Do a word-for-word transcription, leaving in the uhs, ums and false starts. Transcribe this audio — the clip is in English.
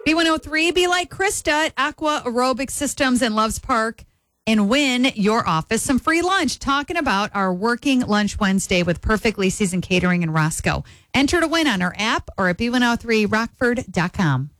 B one oh three, be like Krista at Aqua Aerobic Systems in Loves Park and win your office some free lunch. Talking about our Working Lunch Wednesday with Perfectly Seasoned Catering in Roscoe. Enter to win on our app or at B one oh three rockford dot com.